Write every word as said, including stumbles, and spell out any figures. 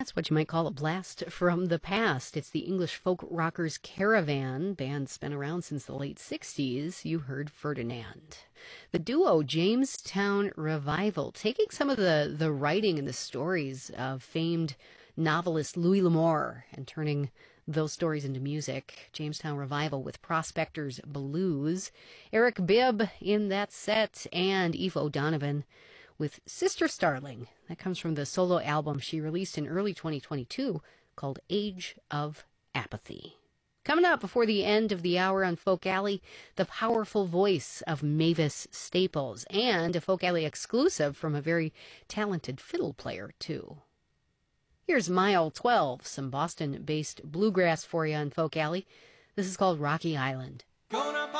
That's what you might call a blast from the past. It's the English folk rockers Caravan. Band's been around since the late sixties. You heard Ferdinand. The duo Jamestown Revival, taking some of the, the writing and the stories of famed novelist Louis L'Amour and turning those stories into music. Jamestown Revival with Prospectors Blues. Eric Bibb in that set, and Eve O'Donovan with Sister Starling. That comes from the solo album she released in early twenty twenty-two called Age of Apathy. Coming up before the end of the hour on Folk Alley, the powerful voice of Mavis Staples, and a Folk Alley exclusive from a very talented fiddle player, too. Here's Mile twelve, some Boston-based bluegrass for you on Folk Alley. This is called Rocky Island. Gonna